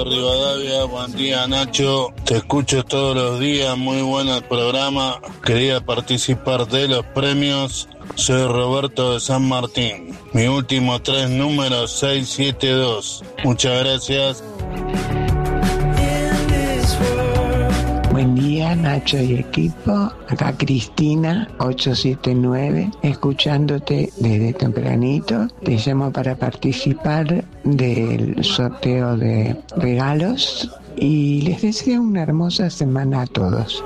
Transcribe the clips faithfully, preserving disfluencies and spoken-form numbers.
Rivadavia, buen día Nacho, te escucho todos los días, muy bueno el programa, quería participar de los premios, soy Roberto de San Martín, mi último tres números seis siete dos, muchas gracias. Buen día Nacho y equipo, acá Cristina ocho siete nueve, escuchándote desde tempranito, te llamo para participar del sorteo de regalos y les deseo una hermosa semana a todos.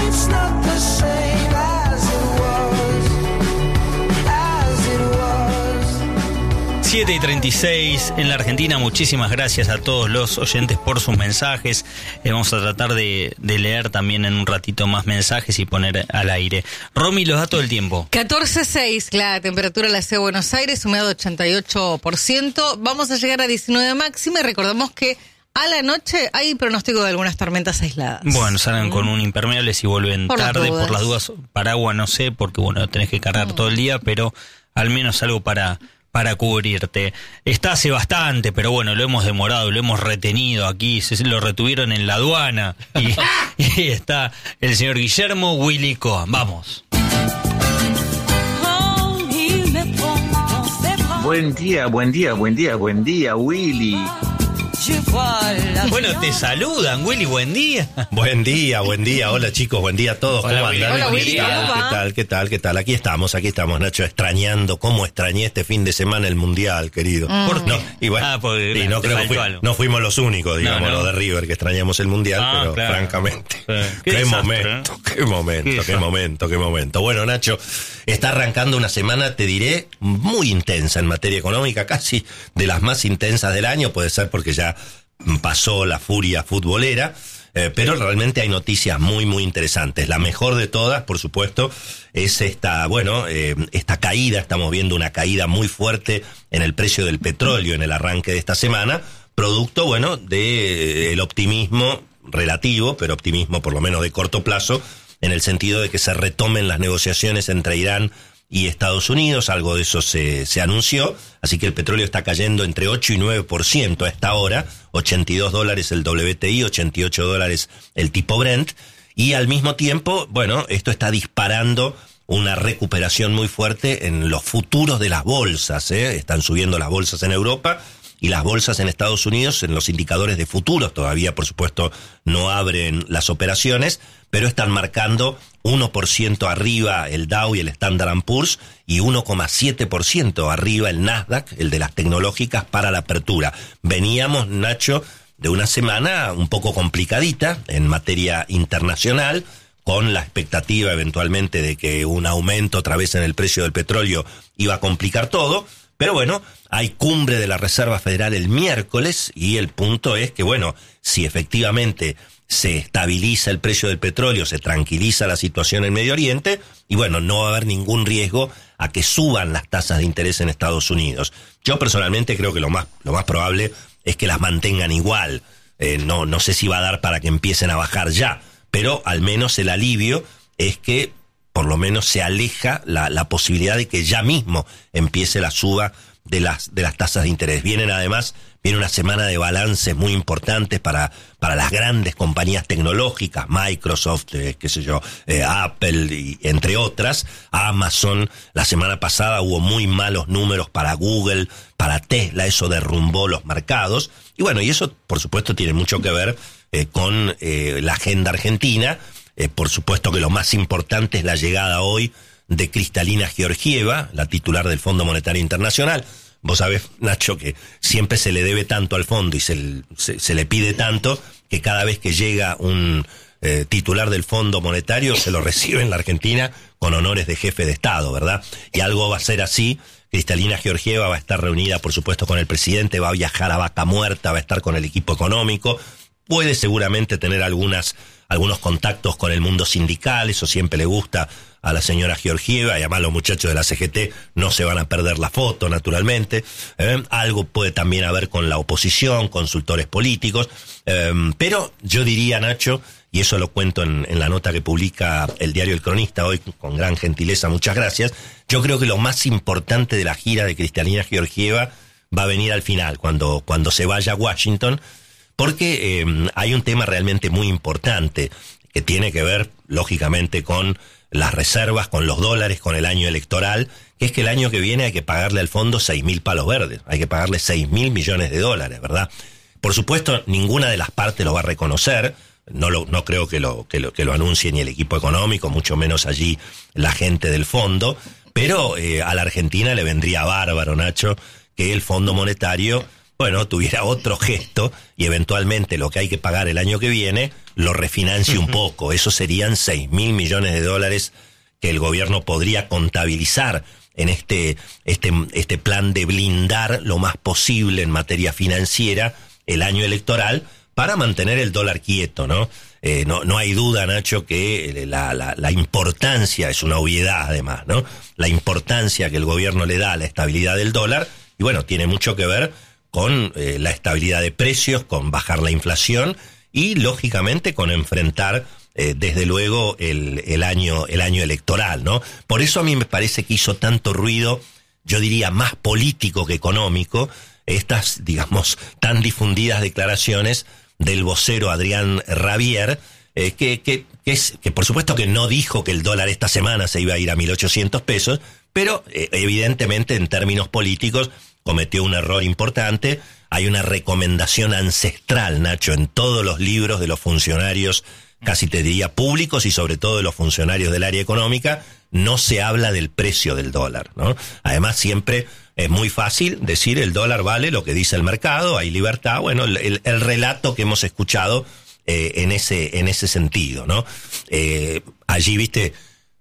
siete y treinta y seis en la Argentina. Muchísimas gracias a todos los oyentes por sus mensajes. Eh, vamos a tratar de, de leer también en un ratito más mensajes y poner al aire. Romy, los da todo el tiempo. catorce seis, la temperatura en la ciudad de Buenos Aires, humedad ochenta y ocho por ciento. Vamos a llegar a diecinueve máxima y recordamos que a la noche hay pronóstico de algunas tormentas aisladas. Bueno, salen mm. con un impermeable si vuelven por tarde. Por las dudas, paraguas no sé, porque bueno, tenés que cargar mm. todo el día, pero al menos algo para... para cubrirte. Está hace bastante, pero bueno, lo hemos demorado, lo hemos retenido aquí, se lo retuvieron en la aduana y, y está el señor Guillermo Willy Cohen. Vamos. Buen día, buen día, buen día, buen día, Willy. Bueno, te saludan, Willy, buen día. Buen día, buen día, hola chicos, buen día a todos. Hola, ¿Cómo Willy. andan? Hola, Willy. ¿Qué tal, qué tal, qué tal, qué tal? Aquí estamos, aquí estamos, Nacho, extrañando, cómo extrañé este fin de semana el Mundial, querido. Mm. ¿Por qué? No, y bueno, ah, porque, y no, creo que fui, no fuimos los únicos, digamos, no, no. los de River que extrañamos el Mundial, ah, pero claro. francamente, sí. qué, qué desastre, momento, ¿eh? qué momento, qué, qué momento, qué momento. Bueno, Nacho, está arrancando una semana, te diré, muy intensa en materia económica, casi de las más intensas del año, puede ser porque ya pasó la furia futbolera, eh, pero realmente hay noticias muy, muy interesantes. La mejor de todas, por supuesto, es esta, bueno, eh, esta caída. Estamos viendo una caída muy fuerte en el precio del petróleo en el arranque de esta semana, producto, bueno, de eh, el optimismo relativo, pero optimismo por lo menos de corto plazo, en el sentido de que se retomen las negociaciones entre Irán y Estados Unidos. Algo de eso se, se anunció, así que el petróleo está cayendo entre ocho y nueve por ciento a esta hora, ochenta y dos dólares el W T I, ochenta y ocho dólares el tipo Brent, y al mismo tiempo, bueno, esto está disparando una recuperación muy fuerte en los futuros de las bolsas, ¿eh? Están subiendo las bolsas en Europa, y las bolsas en Estados Unidos, en los indicadores de futuros, todavía por supuesto no abren las operaciones, pero están marcando uno por ciento arriba el Dow y el Standard and Poor's y uno coma siete por ciento arriba el Nasdaq, el de las tecnológicas, para la apertura. Veníamos, Nacho, de una semana un poco complicadita en materia internacional, con la expectativa eventualmente de que un aumento otra vez en el precio del petróleo iba a complicar todo. Pero bueno, hay cumbre de la Reserva Federal el miércoles y el punto es que, bueno, si efectivamente se estabiliza el precio del petróleo, se tranquiliza la situación en Medio Oriente y, bueno, no va a haber ningún riesgo a que suban las tasas de interés en Estados Unidos. Yo personalmente creo que lo más, lo más probable es que las mantengan igual. Eh, no, no sé si va a dar para que empiecen a bajar ya, pero al menos el alivio es que por lo menos se aleja la, la posibilidad de que ya mismo empiece la suba de las, de las tasas de interés. Vienen además, viene una semana de balances muy importantes para, para las grandes compañías tecnológicas, Microsoft, eh, qué sé yo, eh, Apple, y, entre otras. Amazon, la semana pasada hubo muy malos números para Google, para Tesla, eso derrumbó los mercados. Y bueno, y eso por supuesto tiene mucho que ver eh, con eh, la agenda argentina. Eh, por supuesto que lo más importante es la llegada hoy de Kristalina Georgieva, la titular del Fondo Monetario Internacional. Vos sabés, Nacho, que siempre se le debe tanto al fondo y se, se, se le pide tanto que cada vez que llega un eh, titular del Fondo Monetario se lo recibe en la Argentina con honores de jefe de Estado, ¿verdad? Y algo va a ser así. Kristalina Georgieva va a estar reunida, por supuesto, con el presidente, va a viajar a Vaca Muerta, va a estar con el equipo económico, puede seguramente tener algunas algunos contactos con el mundo sindical, eso siempre le gusta a la señora Georgieva, y además los muchachos de la C G T no se van a perder la foto, naturalmente. Eh, algo puede también haber con la oposición, consultores políticos, eh, pero yo diría, Nacho, y eso lo cuento en, en la nota que publica el diario El Cronista hoy, con gran gentileza, muchas gracias, yo creo que lo más importante de la gira de Kristalina Georgieva va a venir al final, cuando, cuando se vaya a Washington, porque eh, hay un tema realmente muy importante que tiene que ver, lógicamente, con las reservas, con los dólares, con el año electoral, que es que el año que viene hay que pagarle al fondo seis mil palos verdes, hay que pagarle seis mil millones de dólares, ¿verdad? Por supuesto, ninguna de las partes lo va a reconocer, no lo, no creo que lo, que lo, que lo anuncie ni el equipo económico, mucho menos allí la gente del fondo, pero eh, a la Argentina le vendría bárbaro, Nacho, que el Fondo Monetario, bueno, tuviera otro gesto y eventualmente lo que hay que pagar el año que viene lo refinancie un poco. Eso serían seis mil millones de dólares que el gobierno podría contabilizar en este, este, este plan de blindar lo más posible en materia financiera el año electoral para mantener el dólar quieto, ¿no? Eh, no, no hay duda, Nacho, que la, la, la importancia, es una obviedad además, ¿no? La importancia que el gobierno le da a la estabilidad del dólar, y bueno, tiene mucho que ver con eh, la estabilidad de precios, con bajar la inflación y, lógicamente, con enfrentar, eh, desde luego, el, el año, el año electoral, ¿no? Por eso a mí me parece que hizo tanto ruido, yo diría más político que económico, estas, digamos, tan difundidas declaraciones del vocero Adrián Rabier, eh, que, que, que, es, que por supuesto que no dijo que el dólar esta semana se iba a ir a mil ochocientos pesos, pero eh, evidentemente en términos políticos cometió un error importante. Hay una recomendación ancestral, Nacho, en todos los libros de los funcionarios, casi te diría públicos y sobre todo de los funcionarios del área económica, no se habla del precio del dólar, ¿no? Además siempre es muy fácil decir el dólar vale lo que dice el mercado, hay libertad, bueno, el, el relato que hemos escuchado eh, en ese en ese sentido, ¿no? Eh, allí, viste,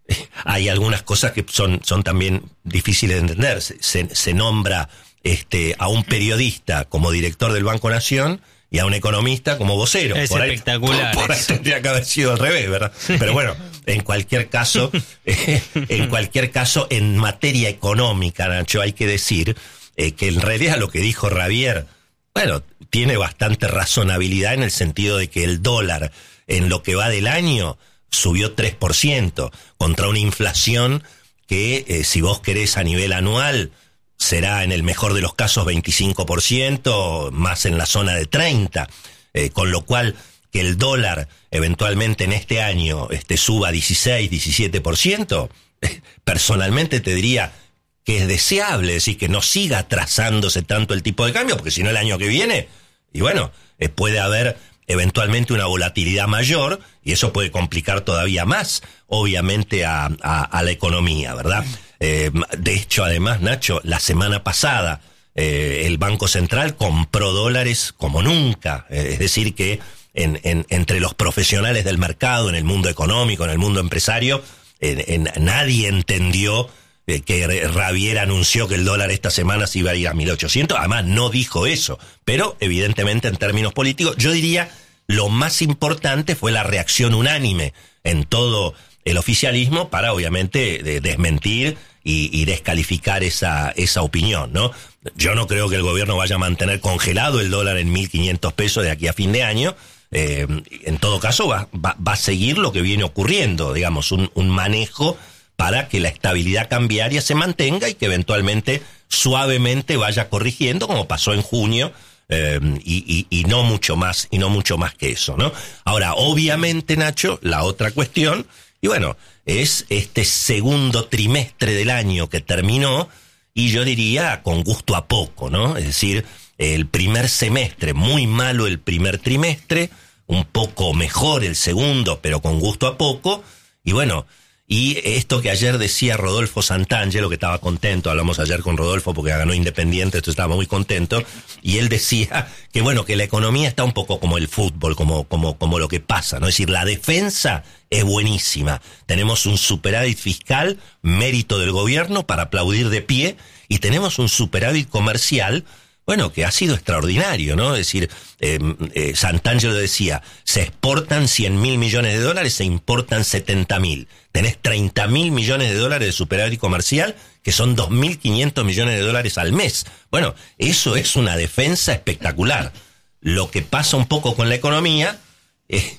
hay algunas cosas que son son también difíciles de entender. Se, se, se nombra este a un periodista como director del Banco Nación y a un economista como vocero. Es por espectacular. Ahí, por, por ahí tendría que haber sido al revés, ¿verdad? Pero bueno, en cualquier caso, eh, en cualquier caso, en materia económica, Nacho, hay que decir eh, que en realidad lo que dijo Rabier, bueno, tiene bastante razonabilidad en el sentido de que el dólar en lo que va del año subió tres por ciento contra una inflación que, eh, si vos querés a nivel anual, será en el mejor de los casos veinticinco por ciento, más en la zona de treinta, eh, con lo cual que el dólar eventualmente en este año este, suba dieciséis, diecisiete por ciento, eh, personalmente te diría que es deseable, es decir, que no siga atrasándose tanto el tipo de cambio, porque si no el año que viene, y bueno, eh, puede haber eventualmente una volatilidad mayor, y eso puede complicar todavía más, obviamente, a, a, a la economía, ¿verdad? Eh, de hecho, además, Nacho, la semana pasada eh, el Banco Central compró dólares como nunca, eh, es decir que en, en, entre los profesionales del mercado, en el mundo económico, en el mundo empresario, en, en, nadie entendió eh, que Rabier anunció que el dólar esta semana se iba a ir a mil ochocientos, además no dijo eso, pero evidentemente en términos políticos, yo diría lo más importante fue la reacción unánime en todo el oficialismo para obviamente de, desmentir y, y descalificar esa esa opinión, ¿no? Yo no creo que el gobierno vaya a mantener congelado el dólar en mil quinientos pesos de aquí a fin de año. Eh, en todo caso va, va, va a seguir lo que viene ocurriendo, digamos, un, un manejo para que la estabilidad cambiaria se mantenga y que eventualmente suavemente vaya corrigiendo, como pasó en junio, eh, y, y, y no mucho más, y no mucho más que eso, ¿no? Ahora, obviamente, Nacho, la otra cuestión, y bueno, es este segundo trimestre del año que terminó, y yo diría con gusto a poco, ¿no? Es decir, el primer semestre, muy malo el primer trimestre, un poco mejor el segundo, pero con gusto a poco, y bueno, y esto que ayer decía Rodolfo Santangelo, que estaba contento, hablamos ayer con Rodolfo porque ganó Independiente, entonces estaba muy contento, y él decía que bueno, que la economía está un poco como el fútbol, como, como, como lo que pasa, ¿no? Es decir, la defensa es buenísima, tenemos un superávit fiscal, mérito del gobierno para aplaudir de pie, y tenemos un superávit comercial, bueno, que ha sido extraordinario, ¿no? Es decir, eh, eh, Santangelo decía, se exportan cien mil millones de dólares, se importan setenta mil. Tenés treinta mil millones de dólares de superávit comercial, que son dos mil quinientos millones de dólares al mes. Bueno, eso es una defensa espectacular. Lo que pasa un poco con la economía, eh,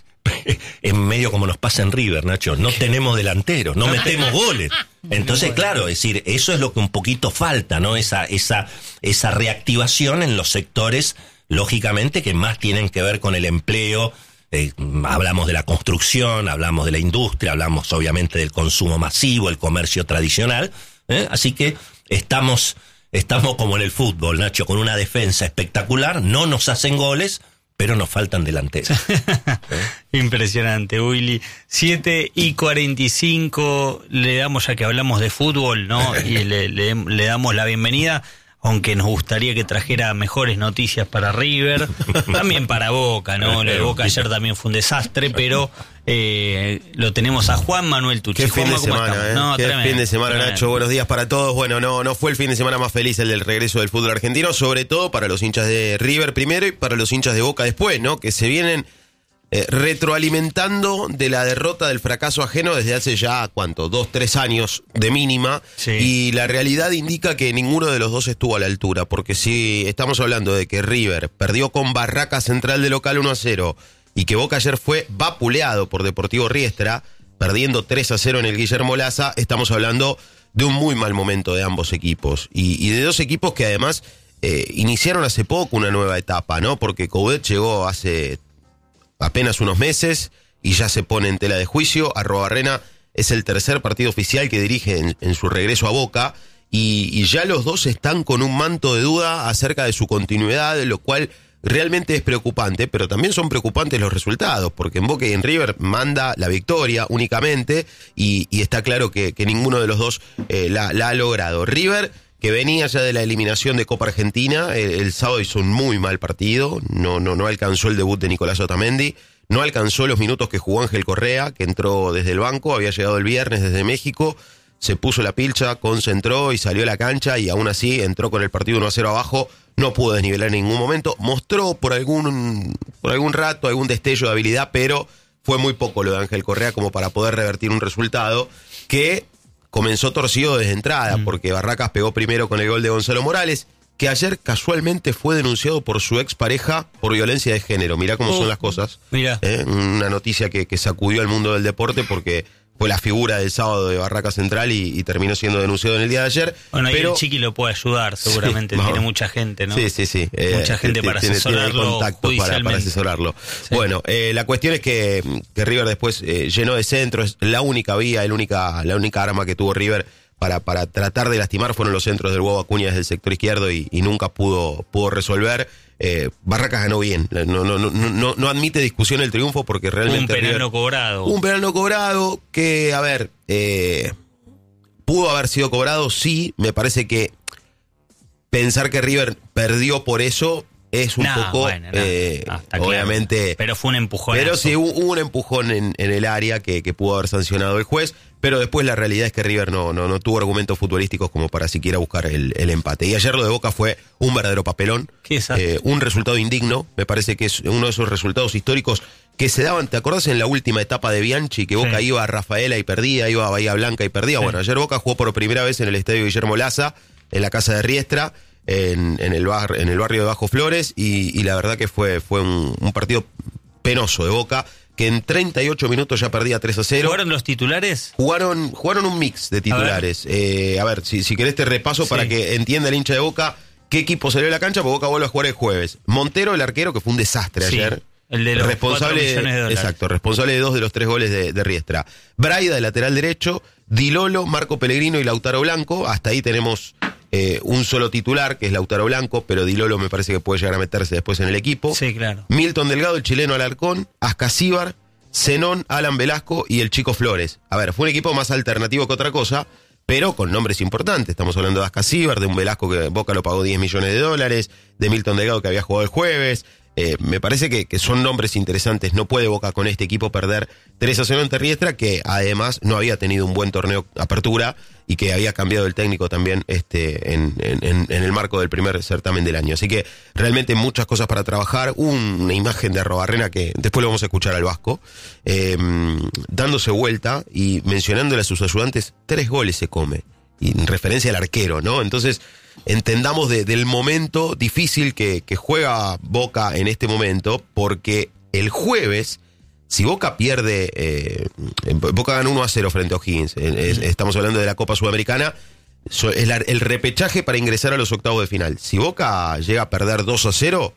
en medio como nos pasa en River, Nacho, no tenemos delanteros, no metemos goles. Entonces, claro, es decir, eso es lo que un poquito falta, ¿no? Esa, esa, esa reactivación en los sectores, lógicamente, que más tienen que ver con el empleo. Eh, hablamos de la construcción, hablamos de la industria, hablamos obviamente del consumo masivo, el comercio tradicional, ¿eh? Así que estamos, estamos como en el fútbol, Nacho, con una defensa espectacular, no nos hacen goles, pero nos faltan delanteros. ¿Eh? Impresionante, Willy. siete y cuarenta y cinco, le damos, ya que hablamos de fútbol, ¿no? Y le, le, le damos la bienvenida, aunque nos gustaría que trajera mejores noticias para River, también para Boca, ¿no? Lo de Boca ayer también fue un desastre, pero eh, lo tenemos a Juan Manuel Tucci. Qué fin de semana, ¿eh? No, Qué tremendo, fin de semana, tremendo. Nacho. Buenos días para todos. Bueno, no, no fue el fin de semana más feliz el del regreso del fútbol argentino, sobre todo para los hinchas de River primero y para los hinchas de Boca después, ¿no? Que se vienen Eh, retroalimentando de la derrota, del fracaso ajeno desde hace ya, ¿cuánto? Dos, tres años de mínima. Sí. Y la realidad indica que ninguno de los dos estuvo a la altura, porque si estamos hablando de que River perdió con Barracas Central de local uno a cero y que Boca ayer fue vapuleado por Deportivo Riestra, perdiendo tres a cero en el Guillermo Laza, estamos hablando de un muy mal momento de ambos equipos. Y, y de dos equipos que además eh, iniciaron hace poco una nueva etapa, ¿no? Porque Coudet llegó hace apenas unos meses y ya se pone en tela de juicio. Arrobarrena es el tercer partido oficial que dirige en, en su regreso a Boca y, y ya los dos están con un manto de duda acerca de su continuidad, lo cual realmente es preocupante, pero también son preocupantes los resultados, porque en Boca y en River manda la victoria únicamente y, y está claro que, que ninguno de los dos eh, la, la ha logrado. River, que venía ya de la eliminación de Copa Argentina, el, el sábado hizo un muy mal partido, no, no, no alcanzó el debut de Nicolás Otamendi, no alcanzó los minutos que jugó Ángel Correa, que entró desde el banco, había llegado el viernes desde México, se puso la pilcha, concentró y salió a la cancha y aún así entró con el partido uno a cero abajo, no pudo desnivelar en ningún momento, mostró por algún, por algún rato algún destello de habilidad, pero fue muy poco lo de Ángel Correa como para poder revertir un resultado que comenzó torcido desde entrada, mm. porque Barracas pegó primero con el gol de Gonzalo Morales, que ayer casualmente fue denunciado por su expareja por violencia de género. Mirá cómo oh, son las cosas. Mirá. ¿Eh? Una noticia que, que sacudió al mundo del deporte porque fue la figura del sábado de Barracas Central y, y terminó siendo denunciado en el día de ayer. Bueno, pero ahí el Chiqui lo puede ayudar, seguramente. Sí, tiene mucha gente, ¿no? Sí, sí, sí. Eh, mucha gente tiene, para tiene, asesorarlo tiene contactos para, para asesorarlo. Sí. Bueno, eh, la cuestión es que, que River después eh, llenó de centros. La única vía, el única, la única arma que tuvo River para, para tratar de lastimar fueron los centros del Huevo Acuña desde el sector izquierdo y, y nunca pudo, pudo resolver. Eh, Barracas ganó bien, no, no, no, no, no admite discusión el triunfo porque realmente... Un penal River, no cobrado. Un penal no cobrado que, a ver, eh, pudo haber sido cobrado, sí, me parece que pensar que River perdió por eso es un no, poco, bueno, no, eh, no, obviamente... Claro. Pero fue un empujón. Pero sí, hubo, hubo un empujón en, en el área que, que pudo haber sancionado el juez, pero después la realidad es que River no, no, no tuvo argumentos futbolísticos como para siquiera buscar el, el empate. Y ayer lo de Boca fue un verdadero papelón, eh, un resultado indigno, me parece que es uno de esos resultados históricos que se daban, ¿te acordás en la última etapa de Bianchi, que Boca sí. iba a Rafaela y perdía, iba a Bahía Blanca y perdía? Sí. Bueno, ayer Boca jugó por primera vez en el estadio Guillermo Laza, en la casa de Riestra, en, en, el, bar, en el barrio de Bajo Flores, y, y la verdad que fue, fue un, un partido penoso de Boca, que en treinta y ocho minutos ya perdía tres a cero. ¿Jugaron los titulares? Jugaron, jugaron un mix de titulares. A ver, eh, a ver si, si querés te repaso sí. para que entienda el hincha de Boca qué equipo salió de la cancha, porque Boca vuelve a jugar el jueves. Montero, el arquero, que fue un desastre sí. ayer. El de los responsable, millones de dólares. Exacto, responsable de dos de los tres goles de, de Riestra. Braida, de lateral derecho, Dilolo, Marco Pellegrino y Lautaro Blanco. Hasta ahí tenemos eh, un solo titular, que es Lautaro Blanco, pero Dilolo me parece que puede llegar a meterse después en el equipo. Sí, claro. Milton Delgado, el chileno Alarcón, Ascasíbar, Zenón, Alan Velasco y el Chico Flores. A ver, fue un equipo más alternativo que otra cosa, pero con nombres importantes. Estamos hablando de Ascasíbar, de un Velasco que Boca lo pagó diez millones de dólares, de Milton Delgado que había jugado el jueves. Eh, me parece que, que son nombres interesantes. No puede Boca con este equipo perder tres a cero ante Riestra, que además no había tenido un buen torneo apertura y que había cambiado el técnico también este en, en, en el marco del primer certamen del año. Así que realmente muchas cosas para trabajar. Una imagen de Arrobarrena que después lo vamos a escuchar al Vasco, eh, dándose vuelta y mencionándole a sus ayudantes, tres goles se come. Y en referencia al arquero, ¿no? Entonces, entendamos de, del momento difícil que, que juega Boca en este momento, porque el jueves, si Boca pierde, eh, Boca gana uno a cero frente a O'Higgins, eh, estamos hablando de la Copa Sudamericana, es la, el repechaje para ingresar a los octavos de final. Si Boca llega a perder dos a cero,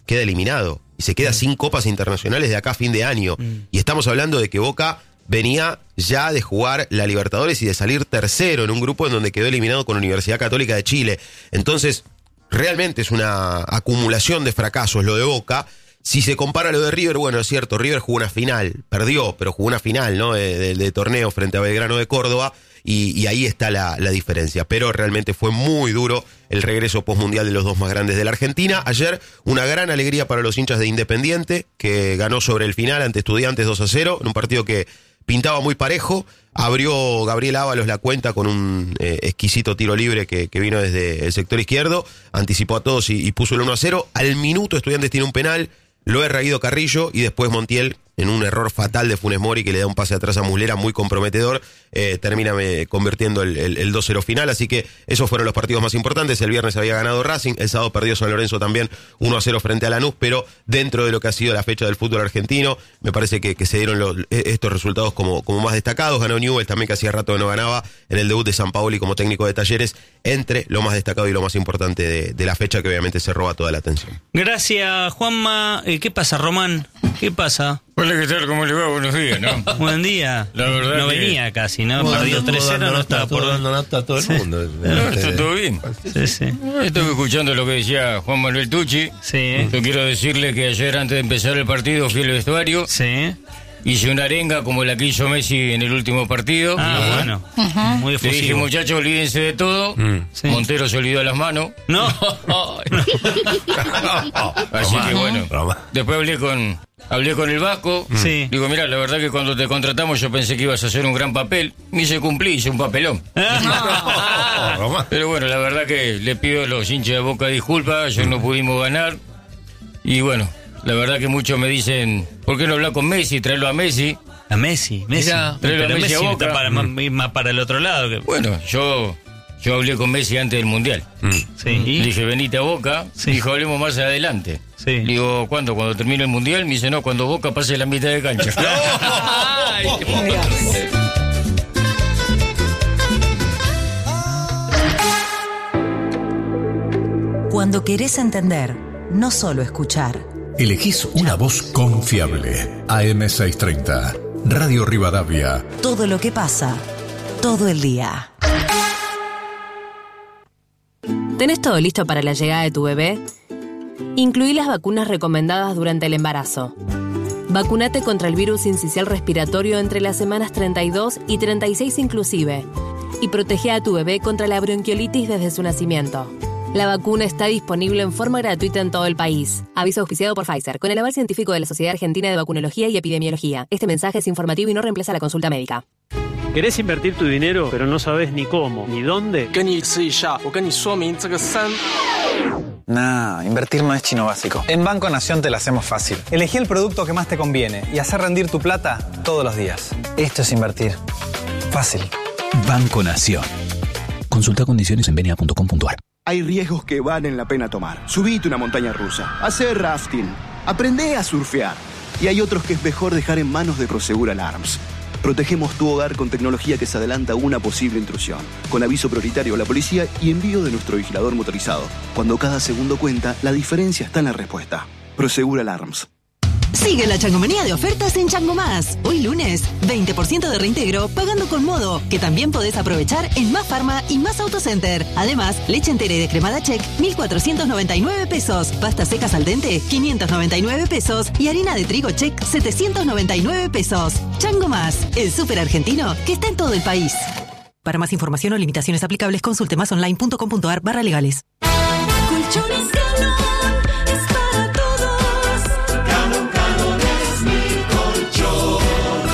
queda eliminado y se queda sin copas internacionales de acá a fin de año. Mm. Y estamos hablando de que Boca venía ya de jugar la Libertadores y de salir tercero en un grupo en donde quedó eliminado con Universidad Católica de Chile. Entonces, realmente es una acumulación de fracasos lo de Boca. Si se compara lo de River, bueno, es cierto, River jugó una final, perdió, pero jugó una final, ¿no? De, de, de torneo frente a Belgrano de Córdoba, y, y ahí está la, la diferencia. Pero realmente fue muy duro el regreso postmundial de los dos más grandes de la Argentina. Ayer, una gran alegría para los hinchas de Independiente, que ganó sobre el final ante Estudiantes dos a cero, en un partido que pintaba muy parejo. Abrió Gabriel Ábalos la cuenta con un eh, exquisito tiro libre que, que vino desde el sector izquierdo, anticipó a todos y, y puso el uno a cero. Al minuto Estudiantes tiene un penal, lo erra Guido Carrillo, y después Montiel, en un error fatal de Funes Mori que le da un pase atrás a Muslera muy comprometedor, eh, termina eh, convirtiendo el, el, el dos cero final. Así que esos fueron los partidos más importantes. El viernes había ganado Racing, el sábado perdió San Lorenzo también uno a cero frente a Lanús, pero dentro de lo que ha sido la fecha del fútbol argentino, me parece que, que se dieron los, estos resultados como, como más destacados. Ganó Newell's también, que hacía rato que no ganaba, en el debut de Sampaoli como técnico de Talleres, entre lo más destacado y lo más importante de, de la fecha, que obviamente se roba toda la atención. Gracias, Juanma. ¿Qué pasa, Román? ¿Qué pasa? Hola, ¿qué tal? ¿Cómo le va? Buenos días, ¿no? Buen día. La verdad no que... venía casi, ¿no? Perdió tres cero, no estaba por... dando nota a todo el mundo. Sí. No, está todo bien. Sí, sí. Estoy escuchando lo que decía Juan Manuel Tucci. Sí. Yo quiero decirle que ayer, antes de empezar el partido, fui al vestuario. Sí. Hice una arenga como la que hizo Messi en el último partido. Ah, uh-huh. bueno. Uh-huh. Muy efusivo. Le dije, muchachos, olvídense de todo. Mm. Sí. Montero se olvidó las manos. No. Así que bueno. Después hablé con... Hablé con el Vasco, sí. Digo, mira, la verdad que cuando te contratamos yo pensé que ibas a hacer un gran papel. Me hice cumplir, hice un papelón. Pero bueno, la verdad que le pido a los hinchas de Boca disculpas, ayer no pudimos ganar. Y bueno, la verdad que muchos me dicen, ¿por qué no hablar con Messi? Traerlo a Messi. A Messi, Messi. Mirá, traerlo a Messi, Messi a Boca. Está para, más, más para el otro lado. Que... Bueno, yo... Yo hablé con Messi antes del Mundial. Mm. Sí. Le dije, venite a Boca. Sí. Dijo, hablemos más adelante. Sí. Digo, ¿cuándo? ¿Cuando termine el Mundial? Me dice, no, cuando Boca pase la mitad de cancha. Ay, cuando querés entender, no solo escuchar. Elegís una voz confiable. A M seiscientos treinta. Radio Rivadavia. Todo lo que pasa, todo el día. ¿Tenés todo listo para la llegada de tu bebé? Incluí las vacunas recomendadas durante el embarazo. Vacunate contra el virus sincicial respiratorio entre las semanas treinta y dos y treinta y seis inclusive. Y protege a tu bebé contra la bronquiolitis desde su nacimiento. La vacuna está disponible en forma gratuita en todo el país. Aviso auspiciado por Pfizer, con el aval científico de la Sociedad Argentina de Vacunología y Epidemiología. Este mensaje es informativo y no reemplaza la consulta médica. ¿Querés invertir tu dinero, pero no sabes ni cómo, ni dónde? Nah, invertir no es chino básico. En Banco Nación te lo hacemos fácil. Elegí el producto que más te conviene y hacer rendir tu plata todos los días. Esto es invertir. Fácil. Banco Nación. Consulta condiciones en benia punto com punto a r. Hay riesgos que valen la pena tomar. Subite una montaña rusa, hacer rafting, aprende a surfear. Y hay otros que es mejor dejar en manos de Prosegur Alarms. Protegemos tu hogar con tecnología que se adelanta a una posible intrusión, con aviso prioritario a la policía y envío de nuestro vigilador motorizado. Cuando cada segundo cuenta, la diferencia está en la respuesta. Prosegur Alarms. Sigue la changomanía de ofertas en Chango Más. Hoy lunes, veinte por ciento de reintegro pagando con Modo, que también podés aprovechar en Más Farma y Más Autocenter. Además, leche entera y descremada Check, mil cuatrocientos noventa y nueve pesos. Pastas secas al dente, quinientos noventa y nueve pesos. Y harina de trigo Check, setecientos noventa y nueve pesos. Chango Más, el súper argentino que está en todo el país. Para más información o limitaciones aplicables, consulte másonline punto com punto a r barra legales. Colchones Ganón es para todos. Ganón, Ganón es mi colchón.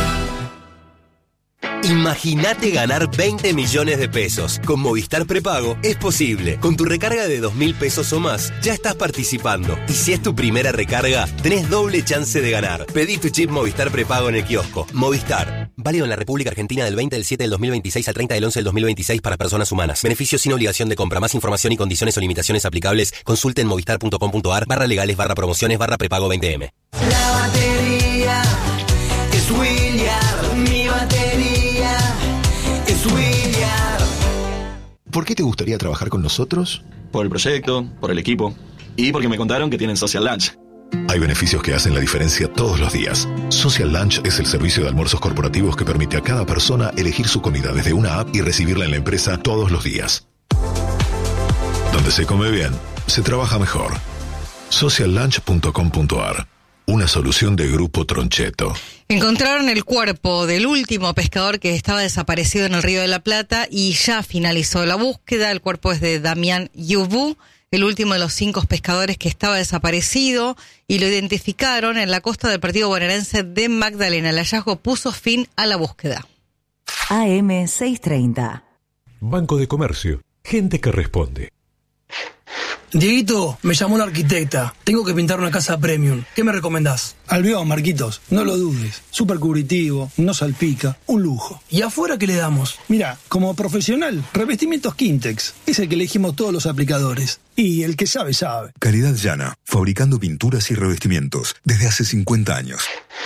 Imagínate ganar veinte millones de pesos. Con Movistar Prepago es posible. Con tu recarga de dos mil pesos o más, ya estás participando. Y si es tu primera recarga, tenés doble chance de ganar. Pedí tu chip Movistar Prepago en el kiosco. Movistar. Válido en la República Argentina del veinte del siete del dos mil veintiséis al treinta del once del dos mil veintiséis para personas humanas. Beneficio sin obligación de compra. Más información y condiciones o limitaciones aplicables, consulte en movistar punto com punto a r barra legales barra promociones barra prepago veinte eme. La batería es William, mi batería es William. ¿Por qué te gustaría trabajar con nosotros? Por el proyecto, por el equipo. Y porque me contaron que tienen Social Lunch. Hay beneficios que hacen la diferencia todos los días. Social Lunch es el servicio de almuerzos corporativos que permite a cada persona elegir su comida desde una app y recibirla en la empresa todos los días. Donde se come bien, se trabaja mejor. social lunch punto com punto a r. Una solución de Grupo Troncheto. Encontraron el cuerpo del último pescador que estaba desaparecido en el Río de la Plata y ya finalizó la búsqueda. El cuerpo es de Damián Yubú, el último de los cinco pescadores que estaba desaparecido, y lo identificaron en la costa del partido bonaerense de Magdalena. El hallazgo puso fin a la búsqueda. A M seiscientos treinta. Banco de Comercio. Gente que responde. Dieguito, me llamó la arquitecta. Tengo que pintar una casa premium. ¿Qué me recomendás? Albión, Marquitos, no lo dudes. Súper cubritivo, no salpica, un lujo. ¿Y afuera qué le damos? Mira, como profesional, revestimientos Quintex. Es el que elegimos todos los aplicadores. Y el que sabe, sabe. Calidad Llana, fabricando pinturas y revestimientos desde hace cincuenta años.